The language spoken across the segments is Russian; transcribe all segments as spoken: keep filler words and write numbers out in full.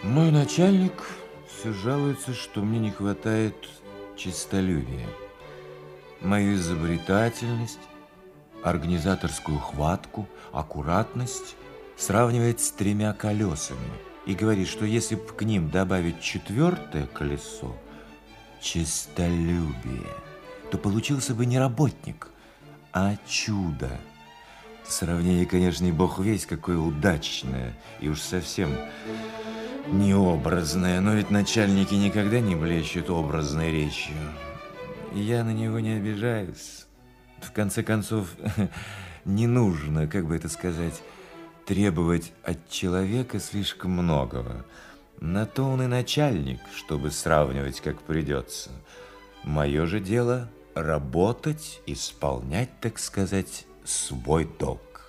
Мой начальник все жалуется, что мне не хватает честолюбия. Мою изобретательность, организаторскую хватку, аккуратность сравнивает с тремя колесами и говорит, что если б к ним добавить четвертое колесо, честолюбие, то получился бы не работник, а чудо. Сравнение, конечно, и бог весть какое удачное и уж совсем необразное, но ведь начальники никогда не блещут образной речью. И я на него не обижаюсь. В конце концов, не нужно, как бы это сказать, требовать от человека слишком многого. На то он и начальник, чтобы сравнивать, как придется. Мое же дело работать, исполнять, так сказать, свой долг.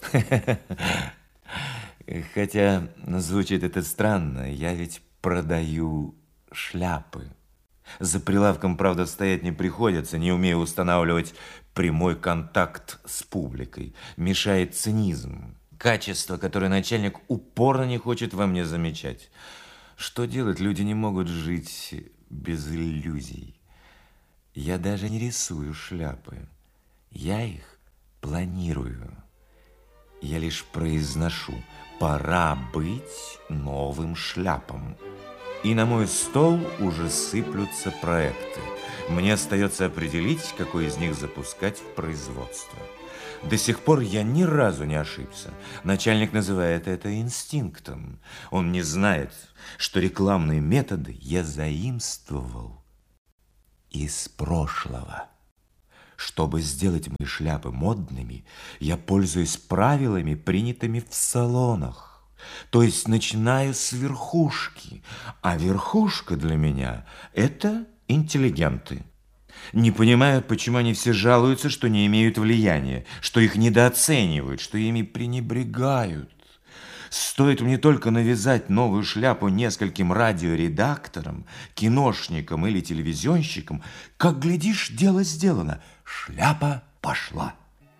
Хотя звучит это странно, я ведь продаю шляпы. За прилавком, правда, стоять не приходится, не умею устанавливать прямой контакт с публикой. Мешает цинизм, качество, которое начальник упорно не хочет во мне замечать. Что делать? Люди не могут жить без иллюзий. Я даже не рисую шляпы, я их планирую. Я лишь произношу: пора быть новым шляпам. И на мой стол уже сыплются проекты. Мне остается определить, какой из них запускать в производство. До сих пор я ни разу не ошибся. Начальник называет это инстинктом. Он не знает, что рекламные методы я заимствовал из прошлого. Чтобы сделать мои шляпы модными, я пользуюсь правилами, принятыми в салонах. То есть начинаю с верхушки, а верхушка для меня – это интеллигенты. Не понимают, почему они все жалуются, что не имеют влияния, что их недооценивают, что ими пренебрегают. Стоит мне только навязать новую шляпу нескольким радиоредакторам, киношникам или телевизионщикам, как, глядишь, дело сделано. Шляпа пошла.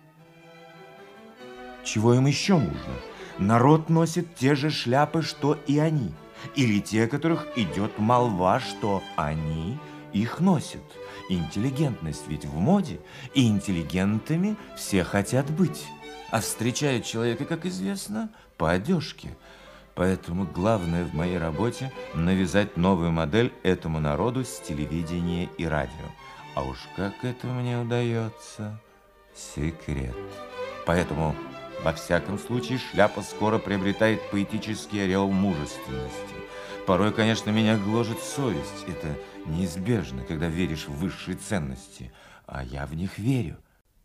Чего им еще нужно? Народ носит те же шляпы, что и они. Или те, о которых идет молва, что они их носят. Интеллигентность ведь в моде, и интеллигентами все хотят быть. А встречают человека, как известно, по одежке. Поэтому главное в моей работе – навязать новую модель этому народу с телевидения и радио. А уж как это мне удается – секрет. Поэтому, во всяком случае, шляпа скоро приобретает поэтический ореол мужественности. Порой, конечно, меня гложет совесть. Это неизбежно, когда веришь в высшие ценности. А я в них верю.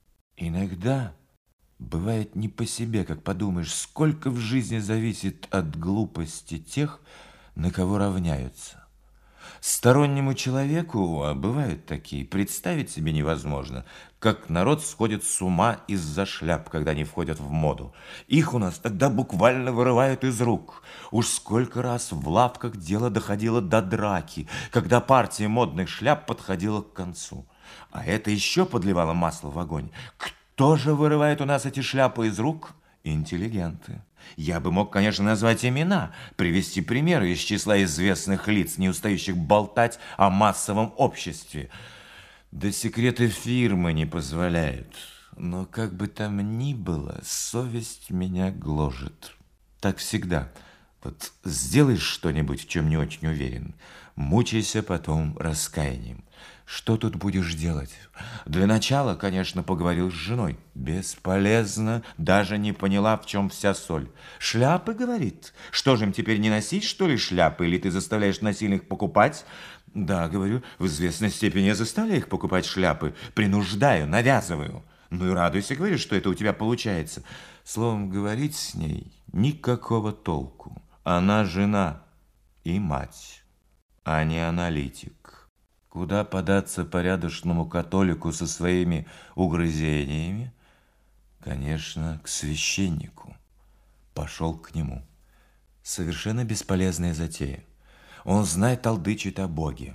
Иногда бывает не по себе, как подумаешь, сколько в жизни зависит от глупости тех, на кого равняются. Стороннему человеку, а бывают такие, представить себе невозможно, как народ сходит с ума из-за шляп, когда они входят в моду. Их у нас тогда буквально вырывают из рук. Уж сколько раз в лавках дело доходило до драки, когда партия модных шляп подходила к концу. А это еще подливало масло в огонь. Кто же вырывает у нас эти шляпы из рук? Интеллигенты. Я бы мог, конечно, назвать имена, привести примеры из числа известных лиц, не устающих болтать о массовом обществе. Да секреты фирмы не позволяют. Но как бы там ни было, совесть меня гложет. Так всегда. Вот сделаешь что-нибудь, в чем не очень уверен, мучайся потом раскаянием. Что тут будешь делать? Для начала, конечно, поговорил с женой. Бесполезно, даже не поняла, в чем вся соль. Шляпы, говорит. Что же им теперь, не носить, что ли, шляпы? Или ты заставляешь насильно их покупать? Да, говорю, в известной степени я заставляю их покупать шляпы. Принуждаю, навязываю. Ну и радуйся, говоришь, что это у тебя получается. Словом, говорить с ней никакого толку. Она жена и мать, а не аналитик. Куда податься порядочному католику со своими угрызениями? Конечно, к священнику. Пошел к нему. Совершенно бесполезная затея. Он знает, толдычит о Боге.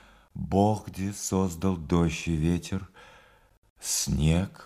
Бог где создал дождь и ветер, снег,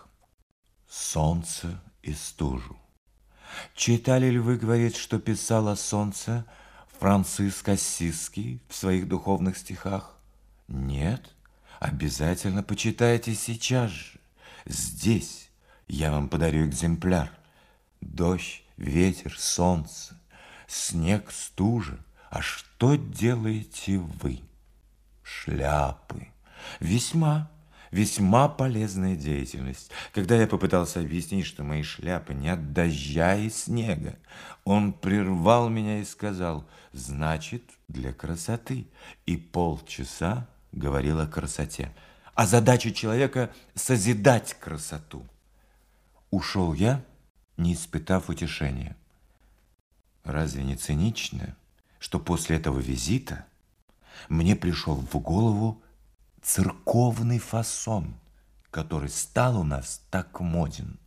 солнце и стужу. Читали ли вы, говорит, что писало солнце Франциск Ассизский в своих духовных стихах? Нет, обязательно почитайте сейчас же. Здесь я вам подарю экземпляр. Дождь, ветер, солнце, снег, стужа. А что делаете вы? Шляпы. Весьма, весьма полезная деятельность. Когда я попытался объяснить, что мои шляпы не от дождя и снега, он прервал меня и сказал: значит, для красоты. И полчаса говорил о красоте. А задача человека – созидать красоту. Ушел я, не испытав утешения. Разве не цинично, что после этого визита мне пришел в голову церковный фасон, который стал у нас так моден?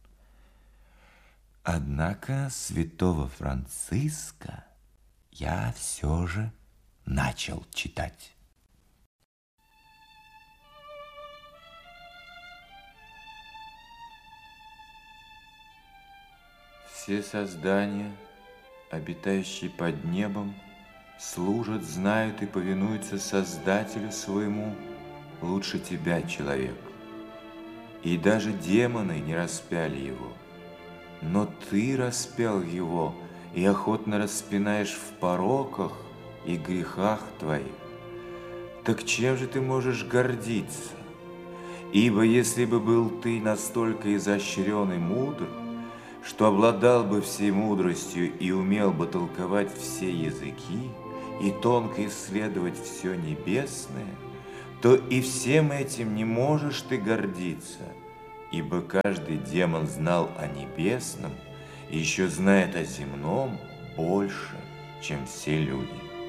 Однако святого Франциска я все же начал читать. Все создания, обитающие под небом, служат, знают и повинуются Создателю своему лучше тебя, человек. И даже демоны не распяли его. Но ты распял его и охотно распинаешь в пороках и грехах твоих. Так чем же ты можешь гордиться? Ибо если бы был ты настолько изощрен и мудр, что обладал бы всей мудростью и умел бы толковать все языки и тонко исследовать все небесное, то и всем этим не можешь ты гордиться, ибо каждый демон знал о небесном и еще знает о земном больше, чем все люди.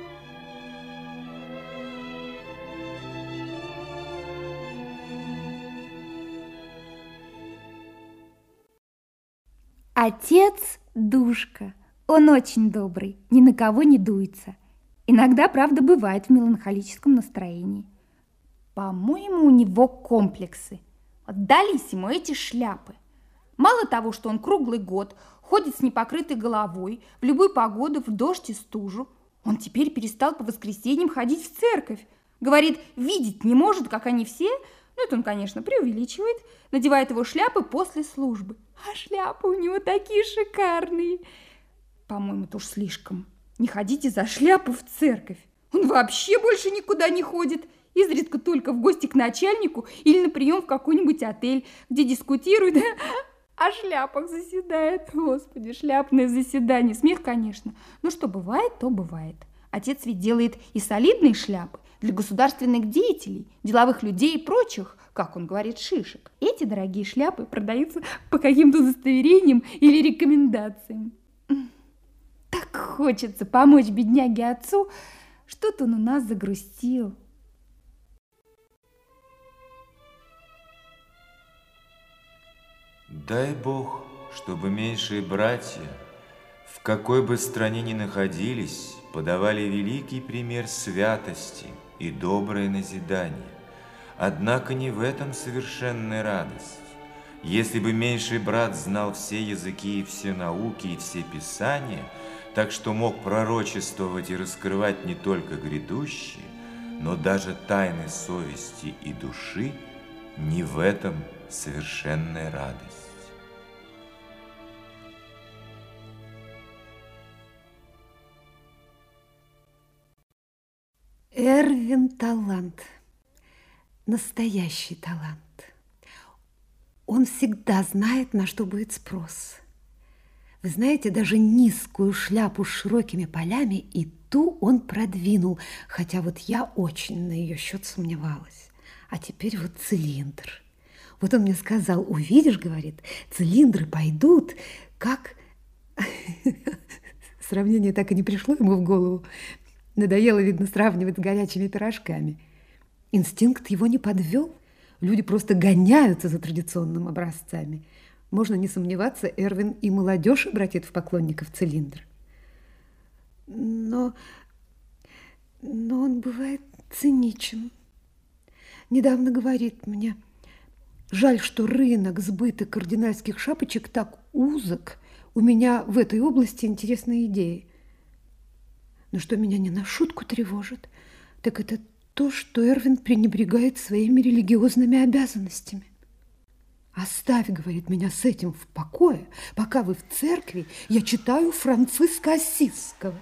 Отец Душка, он очень добрый, ни на кого не дуется. Иногда, правда, бывает в меланхолическом настроении. По-моему, у него комплексы. Вот дались ему эти шляпы. Мало того, что он круглый год ходит с непокрытой головой, в любую погоду, в дождь и стужу, он теперь перестал по воскресеньям ходить в церковь. Говорит, видеть не может, как они все. Ну, это он, конечно, преувеличивает. Надевает его шляпы после службы. А шляпы у него такие шикарные. По-моему, это уж слишком. Не ходите за шляпу в церковь. Он вообще больше никуда не ходит. Изредка только в гости к начальнику или на прием в какой-нибудь отель, где дискутируют, о шляпах заседает. Господи, шляпное заседание. Смех, конечно. Но что бывает, то бывает. Отец ведь делает и солидные шляпы для государственных деятелей, деловых людей и прочих, как он говорит, шишек. Эти дорогие шляпы продаются по каким-то удостоверениям или рекомендациям. Так хочется помочь бедняге отцу. Что-то он у нас загрустил. Дай Бог, чтобы меньшие братья, в какой бы стране ни находились, подавали великий пример святости и доброе назидание. Однако не в этом совершенная радость. Если бы меньший брат знал все языки и все науки и все писания, так что мог пророчествовать и раскрывать не только грядущие, но даже тайны совести и души, не в этом совершенная радость. Эрвин талант, настоящий талант. Он всегда знает, на что будет спрос. Вы знаете, даже низкую шляпу с широкими полями и ту он продвинул, хотя вот я очень на ее счет сомневалась. А теперь вот цилиндр. Вот он мне сказал, увидишь, говорит, цилиндры пойдут, как... Сравнение так и не пришло ему в голову. Надоело, видно, сравнивать с горячими пирожками. Инстинкт его не подвел. Люди просто гоняются за традиционными образцами. Можно не сомневаться, Эрвин и молодежь обратит в поклонников цилиндр. Но, но он бывает циничен. Недавно говорит мне, жаль, что рынок сбыта кардинальских шапочек так узок. У меня в этой области интересные идеи. Но что меня не на шутку тревожит, так это то, что Эрвин пренебрегает своими религиозными обязанностями. «Оставь, — говорит, — меня с этим в покое, пока вы в церкви, я читаю Франциска Ассизского».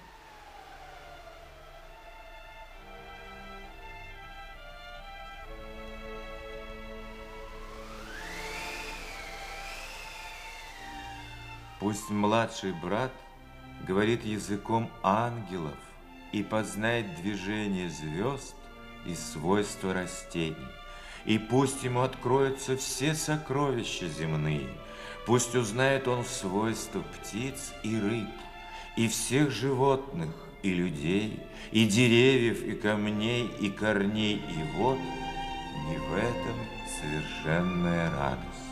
Пусть младший брат говорит языком ангелов и познает движение звезд и свойства растений. И пусть ему откроются все сокровища земные, пусть узнает он свойства птиц и рыб, и всех животных, и людей, и деревьев, и камней, и корней, и вод. Не в этом совершенная радость.